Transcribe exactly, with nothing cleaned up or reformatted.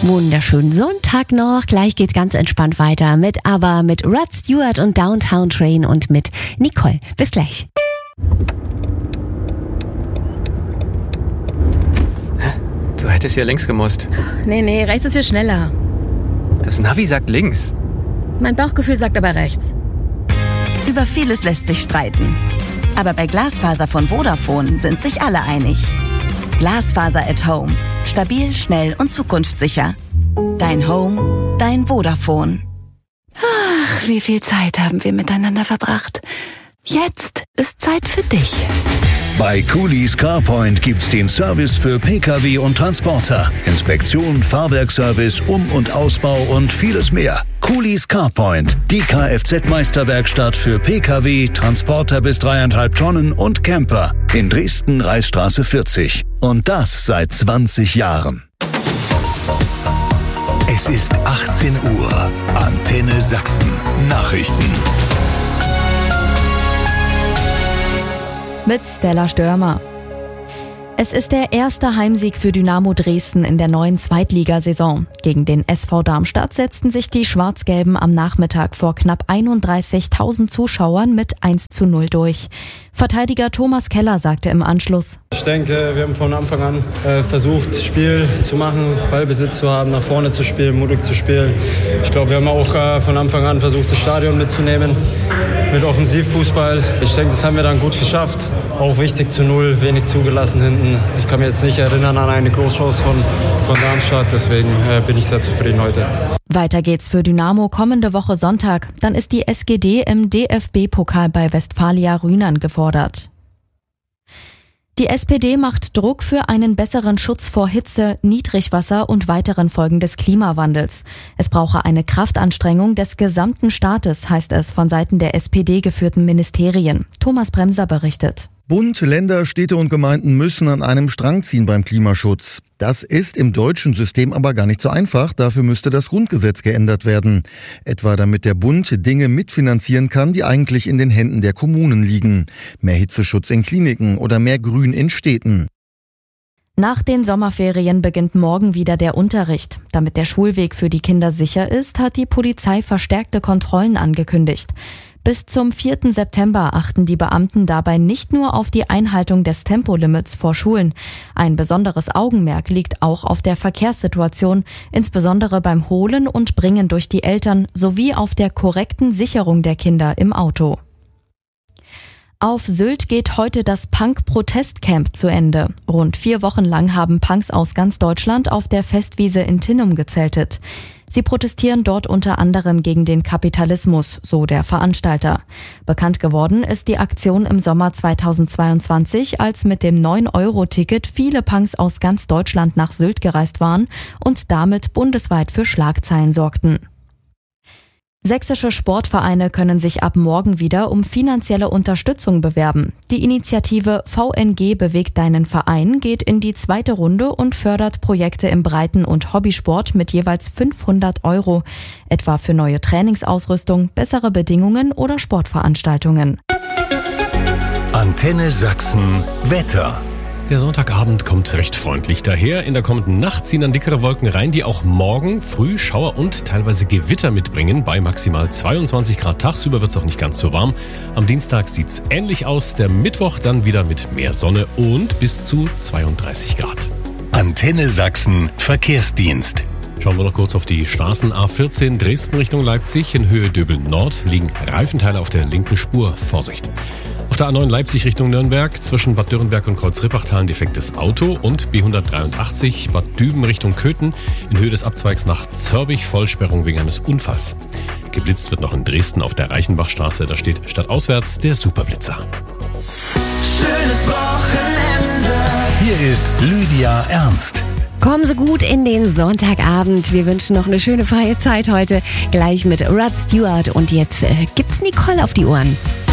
Wunderschönen Sonntag noch. Gleich geht's ganz entspannt weiter mit aber mit Rod Stewart und Downtown Train und mit Nicole. Bis gleich. Du hättest ja links gemusst. Nee, nee, rechts ist viel schneller. Das Navi sagt links. Mein Bauchgefühl sagt aber rechts. Über vieles lässt sich streiten. Aber bei Glasfaser von Vodafone sind sich alle einig. Glasfaser at Home. Stabil, schnell und zukunftssicher. Dein Home, dein Vodafone. Ach, wie viel Zeit haben wir miteinander verbracht. Jetzt ist Zeit für dich. Bei Coolies CarPoint gibt's den Service für Pkw und Transporter. Inspektion, Fahrwerkservice, Um- und Ausbau und vieles mehr. Coolies CarPoint, die Kfz-Meisterwerkstatt für Pkw, Transporter bis dreieinhalb Tonnen und Camper. In Dresden, Reichsstraße vierzig. Und das seit zwanzig Jahren. Es ist achtzehn Uhr. Antenne Sachsen. Nachrichten. Mit Stella Störmer. Es ist der erste Heimsieg für Dynamo Dresden in der neuen Zweitligasaison. Gegen den S V Darmstadt setzten sich die Schwarz-Gelben am Nachmittag vor knapp einunddreißigtausend Zuschauern mit eins zu null durch. Verteidiger Thomas Keller sagte im Anschluss: Ich denke, wir haben von Anfang an äh, versucht, Spiel zu machen, Ballbesitz zu haben, nach vorne zu spielen, mutig zu spielen. Ich glaube, wir haben auch äh, von Anfang an versucht, das Stadion mitzunehmen mit Offensivfußball. Ich denke, das haben wir dann gut geschafft. Auch wichtig zu null, wenig zugelassen hinten. Ich kann mich jetzt nicht erinnern an eine Großchance von, von Darmstadt, deswegen äh, bin ich sehr zufrieden heute. Weiter geht's für Dynamo kommende Woche Sonntag. Dann ist die S G D im D F B-Pokal bei Westfalia Rhynern gefordert. Die S P D macht Druck für einen besseren Schutz vor Hitze, Niedrigwasser und weiteren Folgen des Klimawandels. Es brauche eine Kraftanstrengung des gesamten Staates, heißt es von Seiten der S P D geführten Ministerien. Thomas Bremser berichtet. Bund, Länder, Städte und Gemeinden müssen an einem Strang ziehen beim Klimaschutz. Das ist im deutschen System aber gar nicht so einfach. Dafür müsste das Grundgesetz geändert werden. Etwa damit der Bund Dinge mitfinanzieren kann, die eigentlich in den Händen der Kommunen liegen. Mehr Hitzeschutz in Kliniken oder mehr Grün in Städten. Nach den Sommerferien beginnt morgen wieder der Unterricht. Damit der Schulweg für die Kinder sicher ist, hat die Polizei verstärkte Kontrollen angekündigt. Bis zum vierten September achten die Beamten dabei nicht nur auf die Einhaltung des Tempolimits vor Schulen. Ein besonderes Augenmerk liegt auch auf der Verkehrssituation, insbesondere beim Holen und Bringen durch die Eltern sowie auf der korrekten Sicherung der Kinder im Auto. Auf Sylt geht heute das Punk-Protestcamp zu Ende. Rund vier Wochen lang haben Punks aus ganz Deutschland auf der Festwiese in Tinnum gezeltet. Sie protestieren dort unter anderem gegen den Kapitalismus, so der Veranstalter. Bekannt geworden ist die Aktion im Sommer zweitausendzweiundzwanzig, als mit dem neun Euro Ticket viele Punks aus ganz Deutschland nach Sylt gereist waren und damit bundesweit für Schlagzeilen sorgten. Sächsische Sportvereine können sich ab morgen wieder um finanzielle Unterstützung bewerben. Die Initiative V N G bewegt deinen Verein geht in die zweite Runde und fördert Projekte im Breiten- und Hobbysport mit jeweils fünfhundert Euro, etwa für neue Trainingsausrüstung, bessere Bedingungen oder Sportveranstaltungen. Antenne Sachsen Wetter. Der Sonntagabend kommt recht freundlich daher. In der kommenden Nacht ziehen dann dickere Wolken rein, die auch morgen früh Schauer und teilweise Gewitter mitbringen. Bei maximal zweiundzwanzig Grad tagsüber wird es auch nicht ganz so warm. Am Dienstag sieht's ähnlich aus. Der Mittwoch dann wieder mit mehr Sonne und bis zu zweiunddreißig Grad. Antenne Sachsen Verkehrsdienst. Schauen wir noch kurz auf die Straßen. A vierzehn Dresden Richtung Leipzig. In Höhe Döbel Nord liegen Reifenteile auf der linken Spur. Vorsicht. Auf der A neun Leipzig Richtung Nürnberg, zwischen Bad Dürrenberg und Kreuz-Rippachtal ein defektes Auto und B hundertdreiundachtzig Bad Düben Richtung Köthen in Höhe des Abzweigs nach Zörbich, Vollsperrung wegen eines Unfalls. Geblitzt wird noch in Dresden auf der Reichenbachstraße, da steht stadtauswärts der Superblitzer. Schönes Wochenende. Hier ist Lydia Ernst. Kommen Sie gut in den Sonntagabend. Wir wünschen noch eine schöne freie Zeit heute. Gleich mit Rod Stewart und jetzt äh, gibt's Nicole auf die Ohren.